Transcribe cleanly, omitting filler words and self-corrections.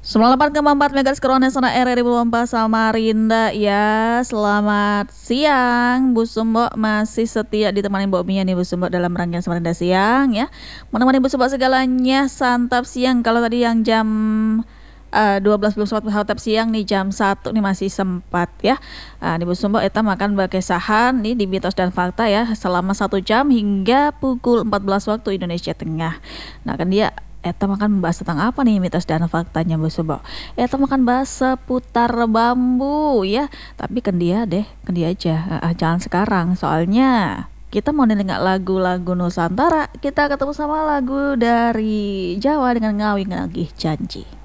98,4 MHz Corona Sona RRI Bomba Samarinda ya. Selamat siang Bu Sumbo, masih setia ditemani Mbok Mia nih Bu Sumbo dalam rangkaian Samarinda siang ya. Menemani Bu Sumbo segalanya santap siang. Kalau tadi yang jam 12 belum sempat santap siang nih, jam 1 nih masih sempat ya. Nih Bu Sumbo eta makan bagai sahan nih di mitos dan fakta ya selama 1 jam hingga pukul 14 waktu Indonesia Tengah. Nah kan dia Eta makan membahas tentang apa nih mitos dan faktanya Bu Subo? Eta makan bahas seputar bambu ya. Tapi kan dia aja. Jangan sekarang soalnya kita mau dengar lagu-lagu Nusantara. Kita ketemu sama lagu dari Jawa dengan Ngawing Nagih Janji.